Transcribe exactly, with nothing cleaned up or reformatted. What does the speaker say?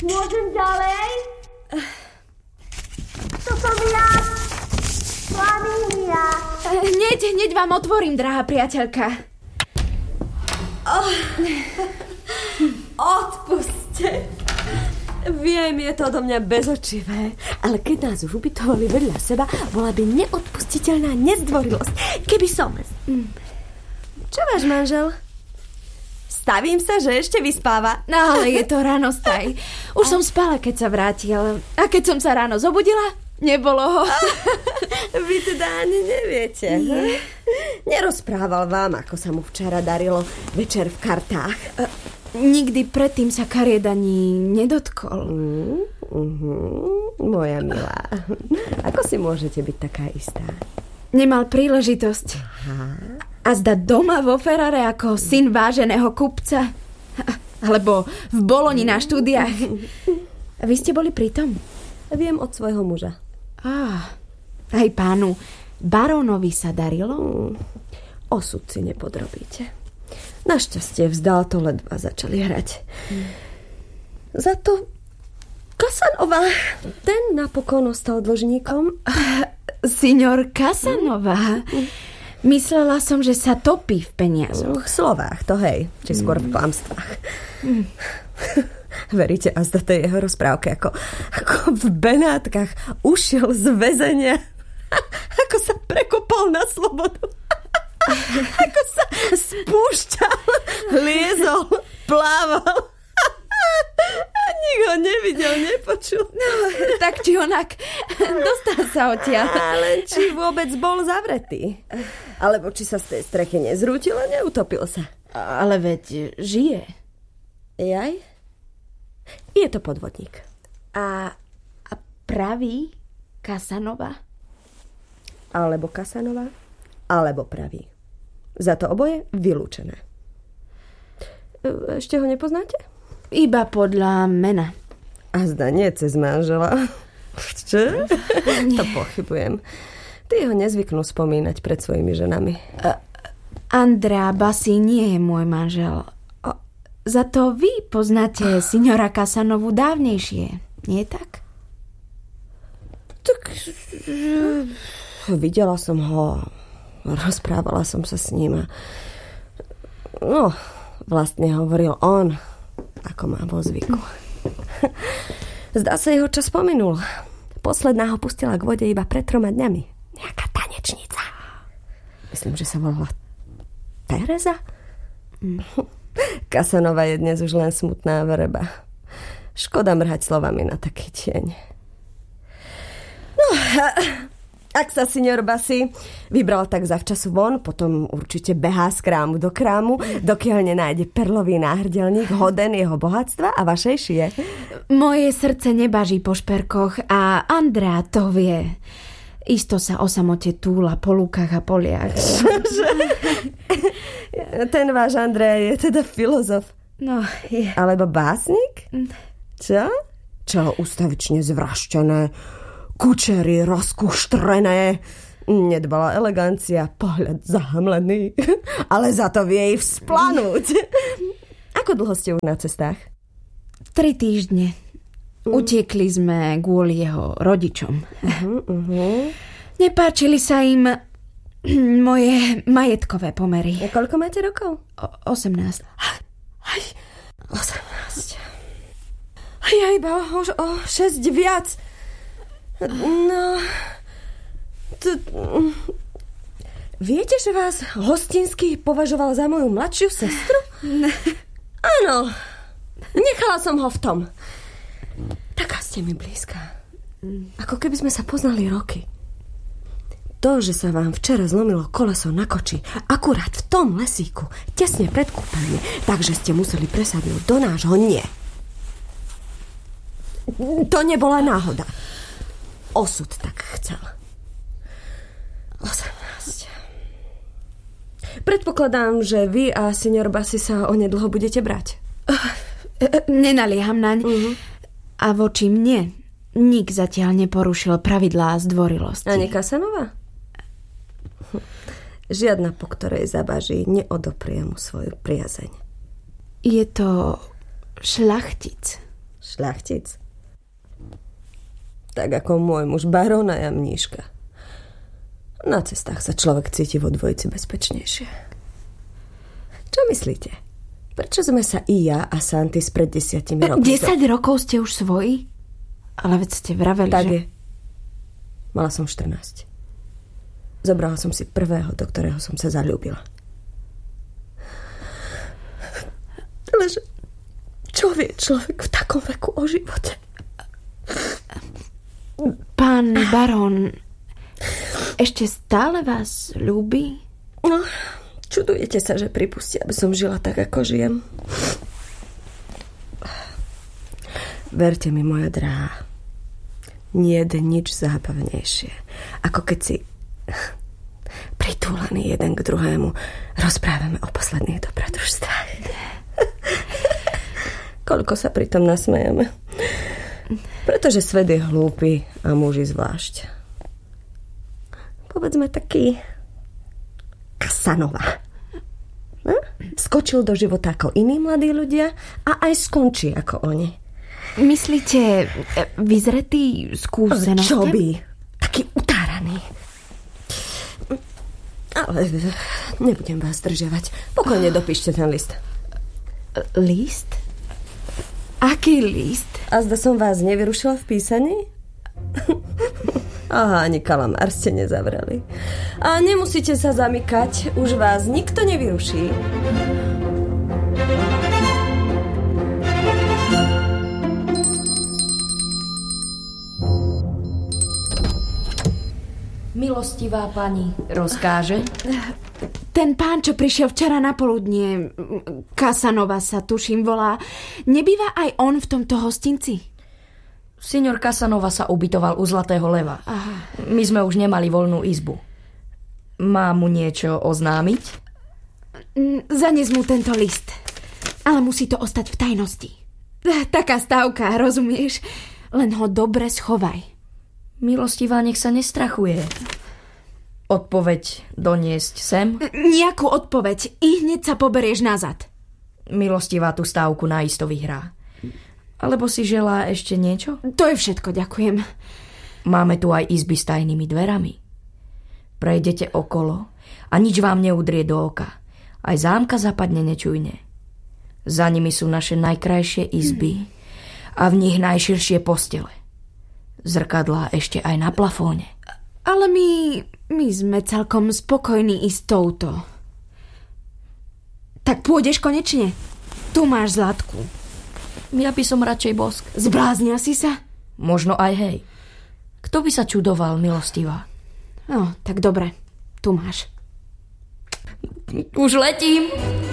Môžem ďalej? To som ja. Flamínia. Hneď, hneď vám otvorím, drahá priateľka. Oh. Odpuste. Viem, je to odo mňa bezočivé, ale keď nás už ubytovali vedľa seba, bola by neodpustiteľná nezdvorilosť. Keby som... Čo váš manžel? Stavím sa, že ešte vyspáva. No, ale je to ranostaj. Už som spala, keď sa vrátil. A keď som sa ráno zobudila, nebolo ho. Vy teda ani neviete. Nie. Nerozprával vám, ako sa mu včera darilo večer v kartách. Nikdy predtým sa kariet ani nedotkol. Mm, uh-huh, moja milá. Ako si môžete byť taká istá? Nemal príležitosť. Aha. A zda doma vo Ferrare ako syn váženého kupca. Alebo v Boloni na štúdiách. Vy ste boli pritom? Viem od svojho muža. Ah, aj pánu barónovi sa darilo? Mm, osud si nepodrobíte. Našťastie vzdal to, ledva začali hrať. Hmm. Za to Casanova, ten napokon ostal dlžníkom. Signor Casanova. Hmm. Myslela som, že sa topí v peniazoch. V slovách, to hej, či skôr v klamstvách. Hmm. Veríte azda tej jeho rozprávke, ako, ako v Benátkach ušiel z väzenia, ako sa prekopal na slobodu. Ako sa spúšťal, liezol, plával. A nikto nevidel, nepočul. No, tak či onak, dostal sa odtiaľ. Ale či vôbec bol zavretý? Alebo či sa z tej strechy nezrútil a neutopil sa? Ale veď žije. Jaj? Je to podvodník. A, a pravý Casanova? Alebo Casanova, alebo pravý. Za to oboje vylúčené. Ešte ho nepoznáte? Iba podľa mena. A zda nie cez manžela. Čo? To pochybujem. Tí ho nezvyknú spomínať pred svojimi ženami. Uh, Andrea Bassi nie je môj manžel. O, za to vy poznáte signora Casanovu dávnejšie. Nie je tak? Tak... Videla som ho... Rozprávala som sa s ním a... No, vlastne hovoril on, ako má vo zvyku. Zdá sa, jeho čas pominul. Posledná ho pustila k vode iba pred troma dňami. Nejaká tanečnica. Myslím, že sa volala Teresa. Casanova je dnes už len smutná vreba. Škoda mrhať slovami na taký tieň. No... Ak sa signor Bassi vybral tak zavčasu von, potom určite behá z krámu do krámu, dokiaľ nenájde perlový náhrdelník hoden jeho bohatstva a vašej šie. Moje srdce nebaží po šperkoch a Andrea to vie. Isto sa o samote túla po lúkach a poliach. Ten váš Andrea je teda filozof. No, je. Alebo básnik? Čo? Čo ustavične zvraštené, kučery rozkuštrené, nedbala elegancia, pohľad zahamlený, ale za to vie jej vzplanúť. Ako dlho ste už na cestách? Tri týždne. Utiekli sme kvôli jeho rodičom. Uh-huh, uh-huh. Nepáčili sa im moje majetkové pomery. A koľko máte rokov? O, osemnásť. Aj, osemnásť. A ja iba o, o šesť viac. No... To, viete, že vás Hostinský považoval za moju mladšiu sestru? Áno. Nechala som ho v tom. Taká ste mi blízka. Ako keby sme sa poznali roky. To, že sa vám včera zlomilo koleso na koči, akurát v tom lesíku, tesne pred kúpeľmi, takže ste museli presadnúť do nášho, nie. To nebola náhoda. Osud tak chcel. osemnásť. Predpokladám, že vy a signor Bassi sa onedlho budete brať. Nenalieham naň. Uh-huh. A voči mne nik zatiaľ neporušil pravidlá zdvorilosti. Ani Casanova? Žiadna, po ktorej zabaží, neodoprie mu svoju priazeň. Je to šľachtic. Šľachtic. Tak ako môj muž barón a ja mníška. Na cestách sa človek cíti vo dvojici bezpečnejšie. Čo myslíte? Prečo sme sa i ja a Santi spred desiatimi rokmi... Desať do... rokov ste už svoji? Ale veď ste vraveli, tak že... je. Mala som štrnásť. Zobrala som si prvého, do ktorého som sa zaľúbila. Aleže čo vie človek v takom veku o živote? Pán barón, ešte stále vás ľúbi? No, čudujete sa, že pripustí, aby som žila tak, ako žijem. Verte mi, moja drahá, nie je nič zábavnejšie, ako keď si pritúlený jeden k druhému rozprávame o posledných dobrodružstvách. Koľko sa pritom nasmejeme. Pretože svet je hlúpy a muži zvlášť. Povedzme taký Casanova. Skočil do života ako iní mladí ľudia a aj skončí ako oni. Myslíte vyzretý, skúsenosť? Čo by? Taký utáraný. Ale nebudem vás zdržiavať. Pokojne dopíšte ten list. List? Aký list? A zda som vás nevyrušila v písaní? Aha, ani kalamár ste nezavreli. A nemusíte sa zamykať, už vás nikto nevyruší. Milostivá pani rozkáže? Ten pán, čo prišiel včera na poludnie, Casanova sa tuším volá, nebýva aj on v tomto hostinci? Signor Casanova sa ubytoval u Zlatého leva. Aha. My sme už nemali voľnú izbu. Má mu niečo oznámiť? Zanes mu tento list, ale musí to ostať v tajnosti. Taká stávka, rozumieš? Len ho dobre schovaj. Milostivá, nech sa nestrachuje. Odpoveď doniesť sem? Nejakú odpoveď. I hneď sa poberieš nazad. Milostivá tú stávku naisto vyhrá. Alebo si želá ešte niečo? To je všetko, ďakujem. Máme tu aj izby s tajnými dverami. Prejdete okolo a nič vám neudrie do oka. Aj zámka zapadne nečujne. Za nimi sú naše najkrajšie izby a v nich najširšie postele. Zrkadlá ešte aj na plafóne. Ale my, my sme celkom spokojní i s touto. Tak pôjdeš konečne? Tu máš Zlatku. Ja by som radšej bosk. Zbláznil si sa? Možno aj hej. Kto by sa čudoval, milostivá? No, tak dobre. Tu máš. Už letím.